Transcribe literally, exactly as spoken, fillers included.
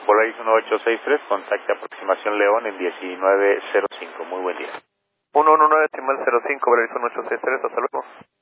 Polaris uno ocho seis tres, contacte aproximación León en diecinueve cero cinco. Muy buen día. uno uno nueve, Timal cero cinco, Polaris uno ocho seis tres, hasta luego.